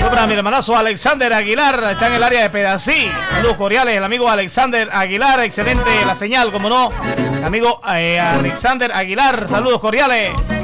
Saludos para mi hermanazo Alexander Aguilar, está en el área de Pedací. Saludos cordiales, el amigo Alexander Aguilar, excelente la señal, como no. El amigo Alexander Aguilar, saludos cordiales.